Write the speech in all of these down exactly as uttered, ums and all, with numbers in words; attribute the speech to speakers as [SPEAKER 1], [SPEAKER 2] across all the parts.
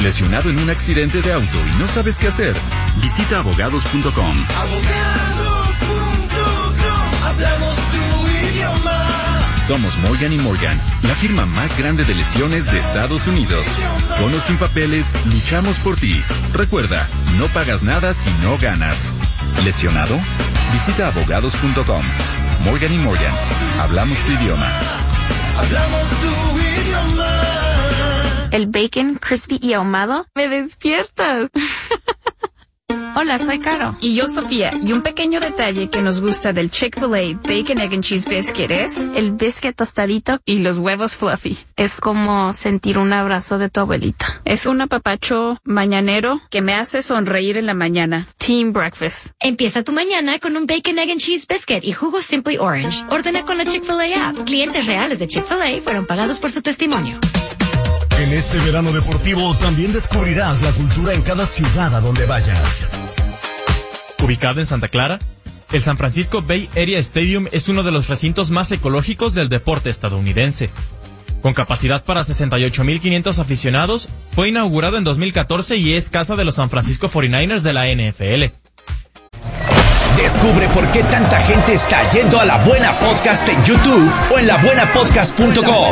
[SPEAKER 1] ¿Lesionado en un accidente de auto y no sabes qué hacer? Visita abogados punto com.
[SPEAKER 2] Abogados punto com. Hablamos tu idioma.
[SPEAKER 1] Somos Morgan y Morgan, la firma más grande de lesiones de Estados Unidos. Con o sin papeles, luchamos por ti. Recuerda, no pagas nada si no ganas. ¿Lesionado? Visita abogados punto com. Morgan y Morgan, hablamos tu idioma.
[SPEAKER 2] Hablamos tu idioma.
[SPEAKER 3] El bacon crispy y ahumado, me despiertas. Hola, soy Caro.
[SPEAKER 4] Y yo, Sofía. Y un pequeño detalle que nos gusta del Chick-fil-A Bacon, Egg and Cheese Biscuit es
[SPEAKER 3] el biscuit tostadito
[SPEAKER 4] y los huevos fluffy.
[SPEAKER 3] Es como sentir un abrazo de tu abuelita.
[SPEAKER 4] Es un apapacho mañanero que me hace sonreír en la mañana. Team Breakfast.
[SPEAKER 5] Empieza tu mañana con un Bacon, Egg and Cheese Biscuit y jugo Simply Orange. Ordena con la Chick-fil-A app. Clientes reales de Chick-fil-A fueron pagados por su testimonio.
[SPEAKER 6] En este verano deportivo también descubrirás la cultura en cada ciudad a donde vayas.
[SPEAKER 7] Ubicado en Santa Clara, el San Francisco Bay Area Stadium es uno de los recintos más ecológicos del deporte estadounidense. Con capacidad para sesenta y ocho mil quinientos aficionados, fue inaugurado en dos mil catorce y es casa de los San Francisco cuarenta y nueve ers de la N F L.
[SPEAKER 8] Descubre por qué tanta gente está yendo a La Buena Podcast en YouTube o en la buena podcast punto com.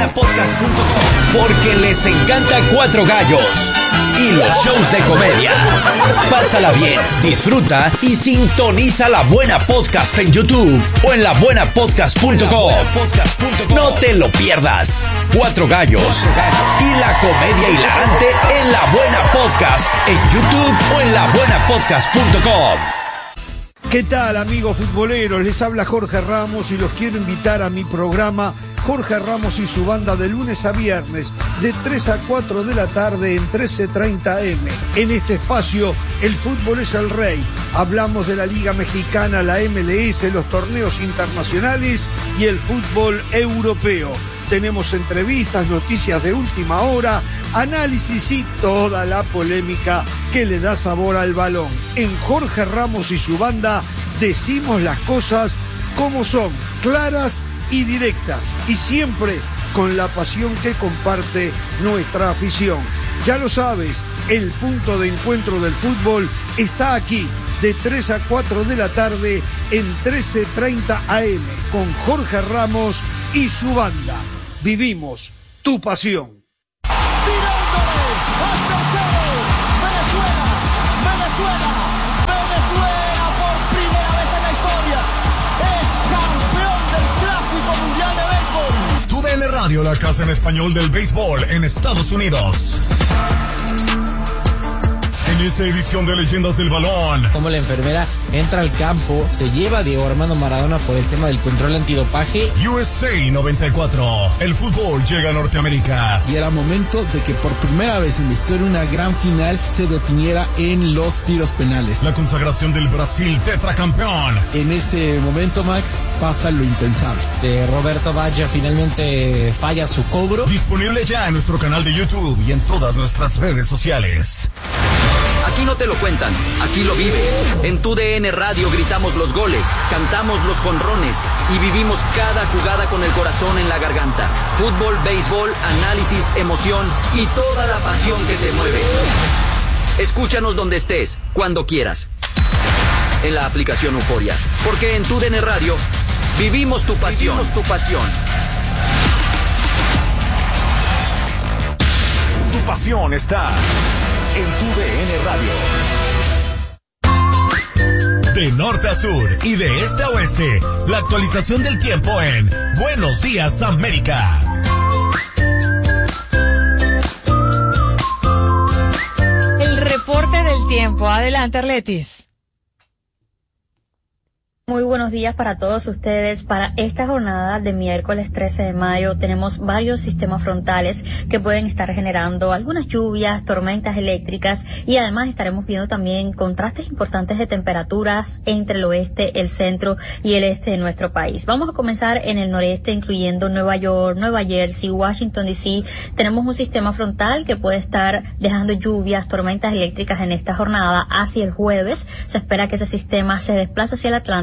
[SPEAKER 8] Porque les encanta Cuatro Gallos y los shows de comedia. Pásala bien, disfruta y sintoniza La Buena Podcast en YouTube o en la buena podcast punto com. No te lo pierdas. Cuatro Gallos y la comedia hilarante en La Buena Podcast en YouTube o en la buena podcast punto com.
[SPEAKER 9] ¿Qué tal, amigos futboleros? Les habla Jorge Ramos y los quiero invitar a mi programa Jorge Ramos y su banda de lunes a viernes de tres a cuatro de la tarde en trece treinta eme. En este espacio, el fútbol es el rey. Hablamos de la Liga Mexicana, la eme ele ese, los torneos internacionales y el fútbol europeo. Tenemos entrevistas, noticias de última hora, análisis y toda la polémica que le da sabor al balón. En Jorge Ramos y su banda decimos las cosas como son, claras y directas, y siempre con la pasión que comparte nuestra afición. Ya lo sabes, el punto de encuentro del fútbol está aquí, de tres a cuatro de la tarde en trece treinta a eme, con Jorge Ramos y su banda. Vivimos tu pasión.
[SPEAKER 2] Tirándole hasta el cero. Venezuela, Venezuela, Venezuela por primera vez en la historia es campeón del Clásico Mundial de Béisbol.
[SPEAKER 6] Tu D N Radio, la casa en español del béisbol en Estados Unidos. En esta edición de Leyendas del Balón,
[SPEAKER 10] como la enfermera entra al campo, se lleva a Diego Armando Maradona por el tema del control antidopaje.
[SPEAKER 6] U S A noventa y cuatro, el fútbol llega a Norteamérica.
[SPEAKER 11] Y era momento de que por primera vez en la historia una gran final se definiera en los tiros penales.
[SPEAKER 6] La consagración del Brasil tetracampeón.
[SPEAKER 11] En ese momento, Max, pasa lo impensable.
[SPEAKER 10] De Roberto Baggio finalmente falla su cobro.
[SPEAKER 6] Disponible ya en nuestro canal de YouTube y en todas nuestras redes sociales.
[SPEAKER 12] Aquí no te lo cuentan, aquí lo vives. En tu D N Radio gritamos los goles, cantamos los jonrones y vivimos cada jugada con el corazón en la garganta. Fútbol, béisbol, análisis, emoción y toda la pasión que te mueve. Escúchanos donde estés, cuando quieras. En la aplicación Euforia, porque en tu D N Radio vivimos tu pasión. Vivimos tu pasión.
[SPEAKER 6] Tu pasión está en tu D N Radio. De norte a sur y de este a oeste, la actualización del tiempo en Buenos Días América.
[SPEAKER 13] El reporte del tiempo. Adelante, Arletis.
[SPEAKER 14] Muy buenos días para todos ustedes. Para esta jornada de miércoles trece de mayo tenemos varios sistemas frontales que pueden estar generando algunas lluvias, tormentas eléctricas y además estaremos viendo también contrastes importantes de temperaturas entre el oeste, el centro y el este de nuestro país. Vamos a comenzar en el noreste, incluyendo Nueva York, Nueva Jersey, Washington D C. Tenemos un sistema frontal que puede estar dejando lluvias, tormentas eléctricas en esta jornada. Hacia el jueves se espera que ese sistema se desplace hacia el Atlántico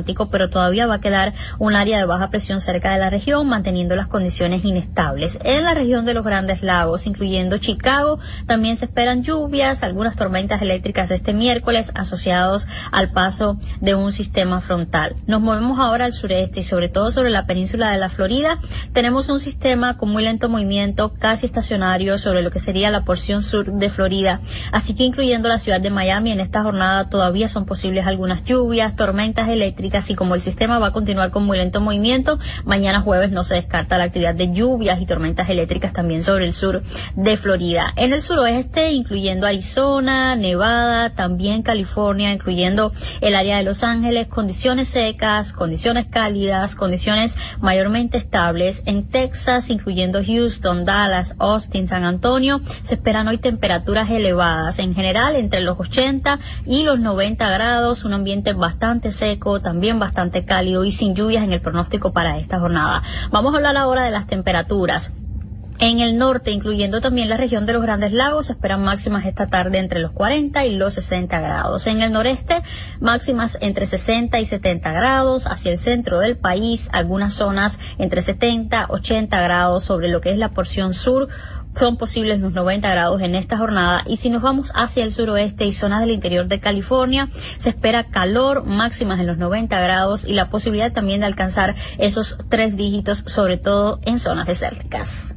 [SPEAKER 14] Atlántico, pero todavía va a quedar un área de baja presión cerca de la región, manteniendo las condiciones inestables. En la región de los Grandes Lagos, incluyendo Chicago, también se esperan lluvias, algunas tormentas eléctricas este miércoles asociados al paso de un sistema frontal. Nos movemos ahora al sureste y sobre todo sobre la península de la Florida. Tenemos un sistema con muy lento movimiento, casi estacionario sobre lo que sería la porción sur de Florida. Así que incluyendo la ciudad de Miami, en esta jornada todavía son posibles algunas lluvias, tormentas eléctricas, y como el sistema va a continuar con muy lento movimiento, mañana jueves no se descarta la actividad de lluvias y tormentas eléctricas también sobre el sur de Florida. En el suroeste, incluyendo Arizona, Nevada, también California, incluyendo el área de Los Ángeles, condiciones secas, condiciones cálidas, condiciones mayormente estables. En Texas, incluyendo Houston, Dallas, Austin, San Antonio, se esperan hoy temperaturas elevadas. En general, entre los ochenta y los noventa grados, un ambiente bastante seco, también bastante cálido y sin lluvias en el pronóstico para esta jornada. Vamos a hablar ahora de las temperaturas. En el norte, incluyendo también la región de los Grandes Lagos, se esperan máximas esta tarde entre los cuarenta y los sesenta grados. En el noreste, máximas entre sesenta y setenta grados. Hacia el centro del país, algunas zonas entre setenta, ochenta grados. Sobre lo que es la porción sur, son posibles los noventa grados en esta jornada. Y si nos vamos hacia el suroeste y zonas del interior de California, se espera calor, máximas en los noventa grados y la posibilidad también de alcanzar esos tres dígitos, sobre todo en zonas desérticas.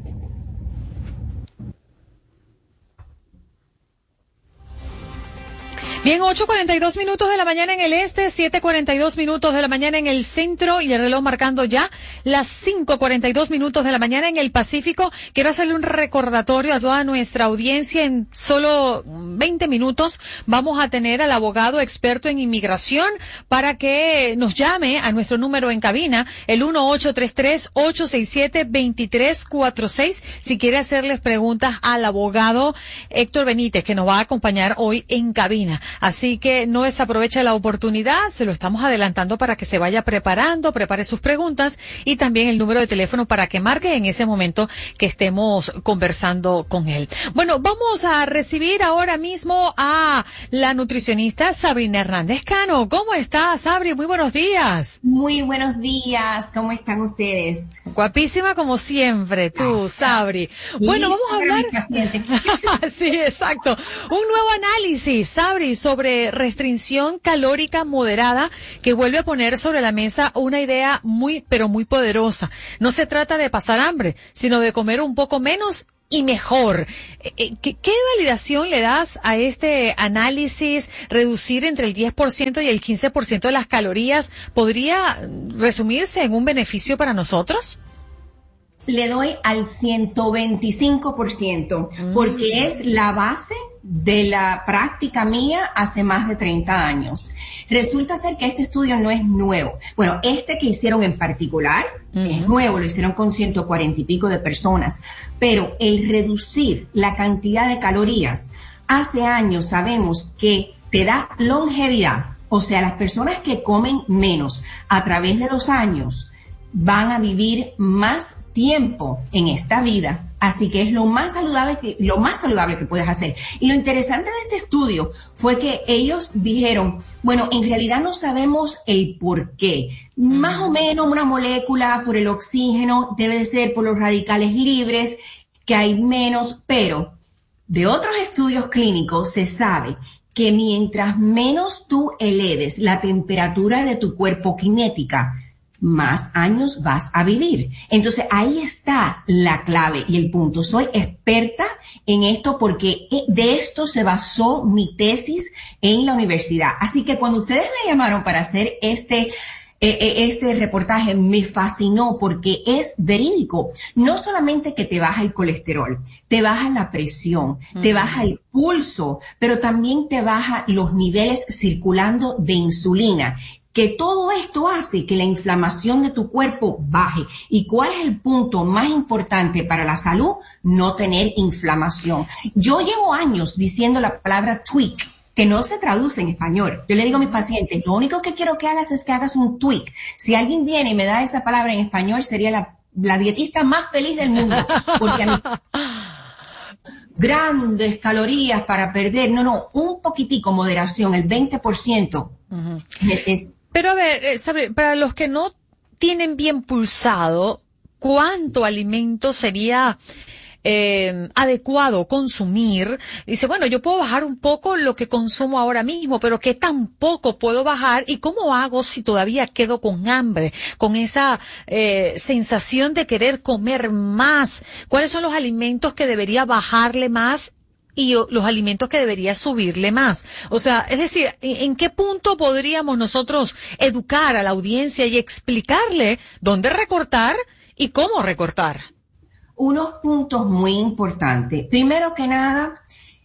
[SPEAKER 13] Bien, ocho cuarenta y dos minutos de la mañana en el este, siete cuarenta y dos minutos de la mañana en el centro y el reloj marcando ya las cinco cuarenta y dos minutos de la mañana en el Pacífico. Quiero hacerle un recordatorio a toda nuestra audiencia. En solo veinte minutos vamos a tener al abogado experto en inmigración para que nos llame a nuestro número en cabina, el uno ocho tres tres, ocho seis siete, dos tres cuatro seis, si quiere hacerles preguntas al abogado Héctor Benítez, que nos va a acompañar hoy en cabina. Así que no desaproveche la oportunidad, se lo estamos adelantando para que se vaya preparando, prepare sus preguntas y también el número de teléfono para que marque en ese momento que estemos conversando con él. Bueno, vamos a recibir ahora mismo a la nutricionista Sabrina Hernández Cano. ¿Cómo está, Sabri? Muy buenos días.
[SPEAKER 15] Muy buenos días, ¿cómo están ustedes?
[SPEAKER 13] Guapísima como siempre, tú, Sabri. Bueno, vamos a hablar... Sí, exacto. Un nuevo análisis, Sabri, sobre restricción calórica moderada que vuelve a poner sobre la mesa una idea muy, pero muy poderosa. No se trata de pasar hambre, sino de comer un poco menos y mejor. ¿Qué, qué validación le das a este análisis? Reducir entre el diez por ciento y el quince por ciento de las calorías, ¿podría resumirse en un beneficio para nosotros?
[SPEAKER 15] Le doy al ciento veinticinco por ciento, mm. porque es la base de la práctica mía hace más de treinta años. Resulta ser que este estudio no es nuevo. Bueno, este que hicieron en particular mm. es nuevo, lo hicieron con ciento cuarenta y pico de personas, pero el reducir la cantidad de calorías, hace años sabemos que te da longevidad. O sea, las personas que comen menos a través de los años van a vivir más tiempo en esta vida, así que es lo más saludable que, lo más saludable que puedes hacer. Y lo interesante de este estudio fue que ellos dijeron, bueno, en realidad no sabemos el por qué. Más o menos una molécula por el oxígeno, debe de ser por los radicales libres, que hay menos, pero de otros estudios clínicos se sabe que mientras menos tú eleves la temperatura de tu cuerpo cinética, más años vas a vivir. Entonces ahí está la clave y el punto. Soy experta en esto porque de esto se basó mi tesis en la universidad. Así que cuando ustedes me llamaron para hacer este este reportaje, me fascinó porque es verídico. No solamente que te baja el colesterol, te baja la presión, mm. te baja el pulso, pero también te baja los niveles circulando de insulina. Que todo esto hace que la inflamación de tu cuerpo baje. ¿Y cuál es el punto más importante para la salud? No tener inflamación. Yo llevo años diciendo la palabra tweak, que no se traduce en español. Yo le digo a mis pacientes, lo único que quiero que hagas es que hagas un tweak. Si alguien viene y me da esa palabra en español, sería la, la dietista más feliz del mundo. Porque a mí... grandes calorías para perder. No, no, un poquitico, moderación, el veinte por ciento. Uh-huh. es...
[SPEAKER 13] Pero a ver, ¿sabe? Para los que no tienen bien pulsado, ¿cuánto alimento sería eh, adecuado consumir? Dice, bueno, yo puedo bajar un poco lo que consumo ahora mismo, pero ¿qué tan poco puedo bajar? ¿Y cómo hago si todavía quedo con hambre, con esa eh, sensación de querer comer más? ¿Cuáles son los alimentos que debería bajarle más y los alimentos que debería subirle más? O sea, es decir, ¿en qué punto podríamos nosotros educar a la audiencia y explicarle dónde recortar y cómo recortar?
[SPEAKER 15] Unos puntos muy importantes. Primero que nada,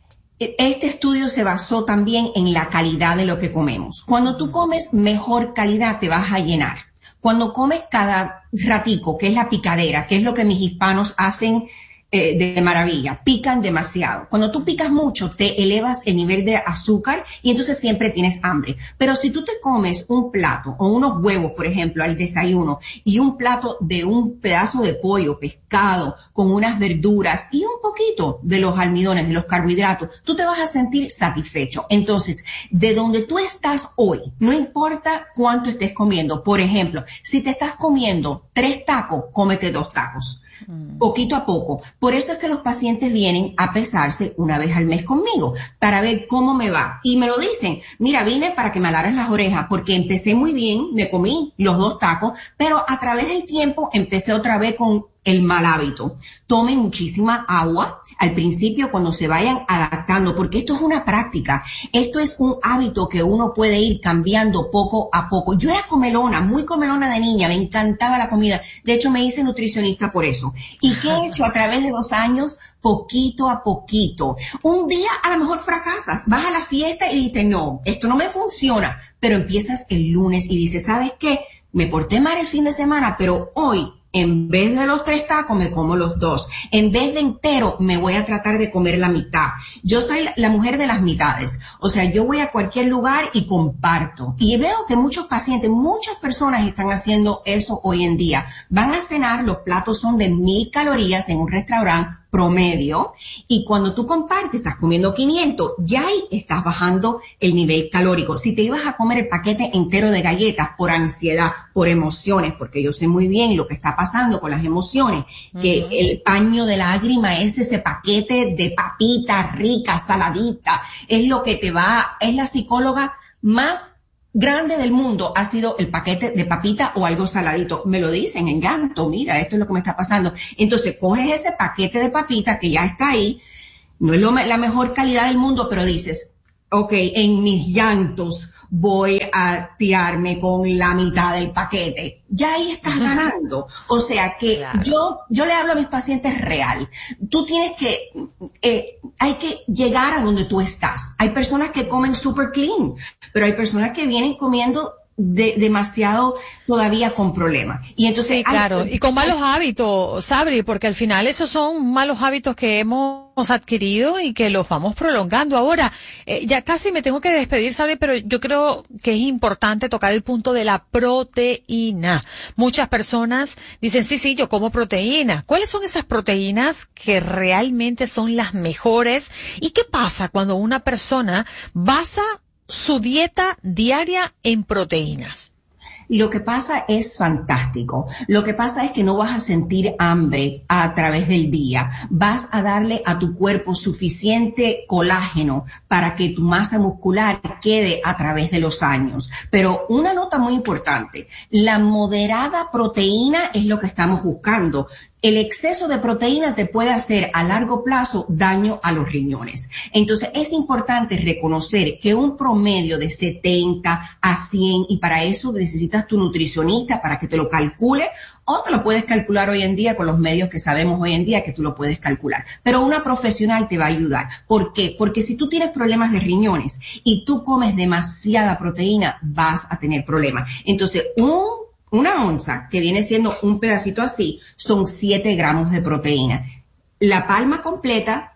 [SPEAKER 15] este estudio se basó también en la calidad de lo que comemos. Cuando tú comes mejor calidad, te vas a llenar. Cuando comes cada ratico, que es la picadera, que es lo que mis hispanos hacen eh, de maravilla, pican demasiado. Cuando tú picas mucho, te elevas el nivel de azúcar y entonces siempre tienes hambre. Pero si tú te comes un plato o unos huevos, por ejemplo, al desayuno, y un plato de un pedazo de pollo, pescado, con unas verduras y un poquito de los almidones, de los carbohidratos, tú te vas a sentir satisfecho. Entonces, de donde tú estás hoy, no importa cuánto estés comiendo. Por ejemplo, si te estás comiendo tres tacos, cómete dos tacos. Poquito a poco. Por eso es que los pacientes vienen a pesarse una vez al mes conmigo para ver cómo me va. Y me lo dicen, mira, vine para que me alaras las orejas porque empecé muy bien, me comí los dos tacos, pero a través del tiempo empecé otra vez con el mal hábito. Tomen muchísima agua al principio cuando se vayan adaptando, porque esto es una práctica. Esto es un hábito que uno puede ir cambiando poco a poco. Yo era comelona, muy comelona de niña, me encantaba la comida. De hecho, me hice nutricionista por eso. ¿Y qué he hecho a través de los años? Poquito a poquito. Un día a lo mejor fracasas, vas a la fiesta y dices, no, esto no me funciona. Pero empiezas el lunes y dices, ¿sabes qué? Me porté mal el fin de semana, pero hoy, en vez de los tres tacos, me como los dos. En vez de entero, me voy a tratar de comer la mitad. Yo soy la mujer de las mitades. O sea, yo voy a cualquier lugar y comparto. Y veo que muchos pacientes, muchas personas están haciendo eso hoy en día. Van a cenar, los platos son de mil calorías en un restaurante promedio, y cuando tú compartes, estás comiendo quinientos, ya ahí estás bajando el nivel calórico. Si te ibas a comer el paquete entero de galletas por ansiedad, por emociones, porque yo sé muy bien lo que está pasando con las emociones, uh-huh. que el paño de lágrima es ese paquete de papitas ricas, saladitas, es lo que te va, es la psicóloga más grande del mundo, ha sido el paquete de papita o algo saladito. Me lo dicen en llanto, mira, esto es lo que me está pasando. Entonces, coges ese paquete de papita que ya está ahí, no es lo, la mejor calidad del mundo, pero dices, ok, en mis llantos voy a tirarme con la mitad del paquete. Ya ahí estás ganando. O sea que claro. yo, yo le hablo a mis pacientes real. Tú tienes que, eh, hay que llegar a donde tú estás. Hay personas que comen super clean, pero hay personas que vienen comiendo de, demasiado todavía con problemas. Y entonces,
[SPEAKER 13] sí, claro, hay, y con malos hábitos, Sabri, porque al final esos son malos hábitos que hemos adquirido y que los vamos prolongando. Ahora, eh, ya casi me tengo que despedir, Sabri, pero yo creo que es importante tocar el punto de la proteína. Muchas personas dicen, sí, sí, yo como proteína. ¿Cuáles son esas proteínas que realmente son las mejores? ¿Y qué pasa cuando una persona basa su dieta diaria en proteínas?
[SPEAKER 15] Lo que pasa es fantástico. Lo que pasa es que no vas a sentir hambre a través del día. Vas a darle a tu cuerpo suficiente colágeno para que tu masa muscular quede a través de los años. Pero una nota muy importante, la moderada proteína es lo que estamos buscando. El exceso de proteína te puede hacer a largo plazo daño a los riñones. Entonces es importante reconocer que un promedio de setenta a cien, y para eso necesitas tu nutricionista para que te lo calcule, o te lo puedes calcular hoy en día con los medios que sabemos hoy en día que tú lo puedes calcular. Pero una profesional te va a ayudar. ¿Por qué? Porque si tú tienes problemas de riñones y tú comes demasiada proteína, vas a tener problemas. Entonces, un Una onza, que viene siendo un pedacito así, son siete gramos de proteína. La palma completa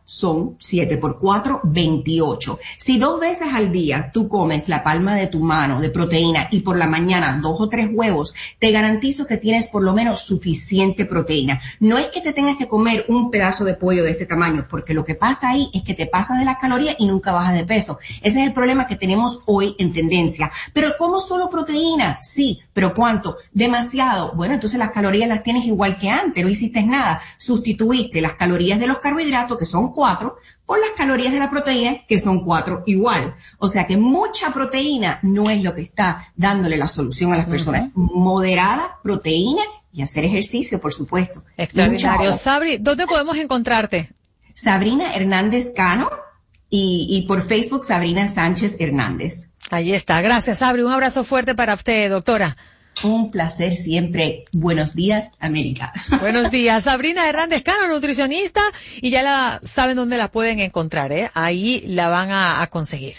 [SPEAKER 15] son siete por cuatro, veintiocho. Si dos veces al día tú comes la palma de tu mano de proteína y por la mañana dos o tres huevos, te garantizo que tienes por lo menos suficiente proteína. No es que te tengas que comer un pedazo de pollo de este tamaño, porque lo que pasa ahí es que te pasas de las calorías y nunca bajas de peso. Ese es el problema que tenemos hoy en tendencia. Pero ¿cómo solo proteína? Sí, pero ¿cuánto? Demasiado. Bueno, entonces las calorías las tienes igual que antes, no hiciste nada. Sustituiste las calorías de los carbohidratos, que son cuatro, por las calorías de la proteína, que son cuatro igual. O sea que mucha proteína no es lo que está dándole la solución a las personas. Uh-huh. Moderada proteína y hacer ejercicio, por supuesto.
[SPEAKER 13] Extraordinario. Sabri, ¿dónde podemos encontrarte?
[SPEAKER 15] Sabrina Hernández Cano y, y por Facebook Sabrina Sánchez Hernández.
[SPEAKER 13] Ahí está. Gracias, Sabri. Un abrazo fuerte para usted, doctora.
[SPEAKER 15] Un placer siempre. Buenos días, América.
[SPEAKER 13] Buenos días. Sabrina Hernández Cano, nutricionista, y ya la saben dónde la pueden encontrar, ¿eh? Ahí la van a, a conseguir.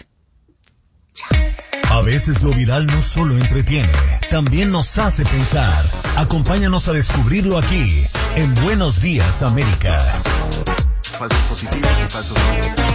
[SPEAKER 6] A veces lo viral no solo entretiene, también nos hace pensar. Acompáñanos a descubrirlo aquí, en Buenos Días, América.
[SPEAKER 16] Falsos positivos y falsos negativos.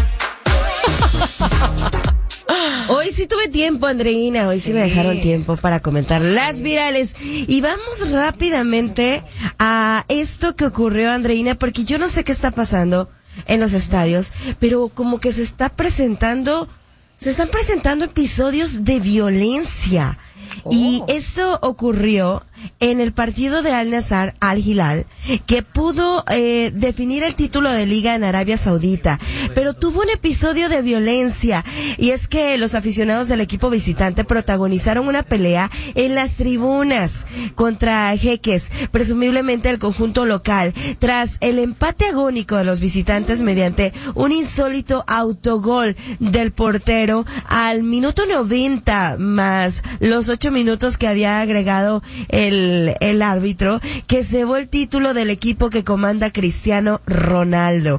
[SPEAKER 17] Hoy sí tuve tiempo, Andreina, hoy sí. sí me dejaron tiempo para comentar las virales. Y vamos rápidamente a esto que ocurrió, Andreina, porque yo no sé qué está pasando en los estadios, pero como que se está presentando, se están presentando episodios de violencia. Oh. Y esto ocurrió en el partido de Al-Nassr Al-Hilal, que pudo eh, definir el título de liga en Arabia Saudita, pero tuvo un episodio de violencia, y es que los aficionados del equipo visitante protagonizaron una pelea en las tribunas contra jeques, presumiblemente el conjunto local, tras el empate agónico de los visitantes mediante un insólito autogol del portero al minuto noventa, más los ocho minutos que había agregado el El, el árbitro, que cebó el título del equipo que comanda Cristiano Ronaldo.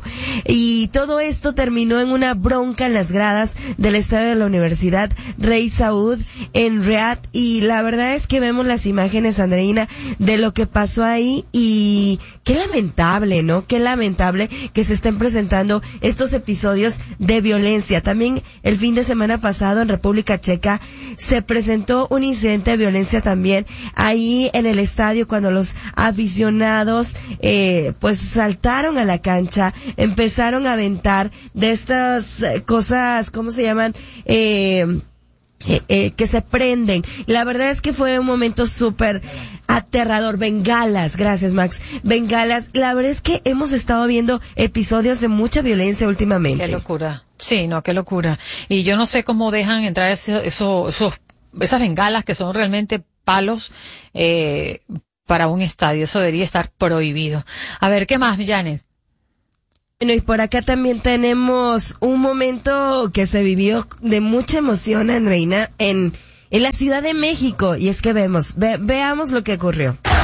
[SPEAKER 17] Y todo esto terminó en una bronca en las gradas del estadio de la Universidad Rey Saud en Riad, y la verdad es que vemos las imágenes, Andreina, de lo que pasó ahí, y qué lamentable, ¿no? Qué lamentable que se estén presentando estos episodios de violencia. También el fin de semana pasado en República Checa se presentó un incidente de violencia también ahí en el estadio, cuando los aficionados eh, pues saltaron a la cancha, empezaron a aventar de estas cosas, ¿cómo se llaman? Eh, eh, eh, que se prenden. La verdad es que fue un momento súper aterrador. Bengalas, gracias Max. Bengalas, la verdad es que hemos estado viendo episodios de mucha violencia últimamente.
[SPEAKER 13] Qué locura. Sí, no, qué locura. Y yo no sé cómo dejan entrar eso, eso, esos, esas bengalas que son realmente palos eh, para un estadio. Eso debería estar prohibido. A ver, ¿qué más, Janet?
[SPEAKER 17] Bueno, y por acá también tenemos un momento que se vivió de mucha emoción, Andreina, en, en la Ciudad de México. Y es que vemos, ve, veamos lo que ocurrió.